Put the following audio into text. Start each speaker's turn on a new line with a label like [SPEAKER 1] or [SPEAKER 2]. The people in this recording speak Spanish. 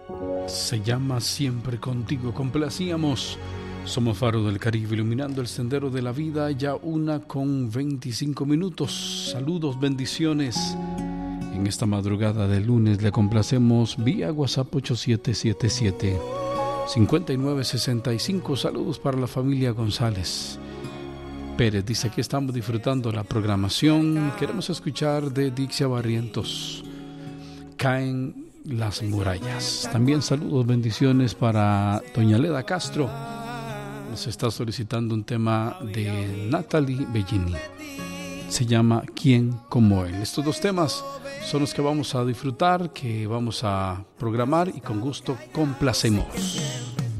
[SPEAKER 1] Se llama Siempre Contigo. Complacíamos. Somos Faro del Caribe, iluminando el sendero de la vida. Ya 1:25. Saludos, bendiciones. En esta madrugada de lunes le complacemos vía WhatsApp 8777-5965. Saludos para la familia González Pérez. Dice que estamos disfrutando la programación. Queremos escuchar de Dixia Barrientos, Caen las murallas. También saludos, bendiciones para doña Leda Castro. Nos está solicitando un tema de Natalie Bellini. Se llama ¿Quién como él? Estos dos temas son los que vamos a disfrutar, que vamos a programar y con gusto complacemos.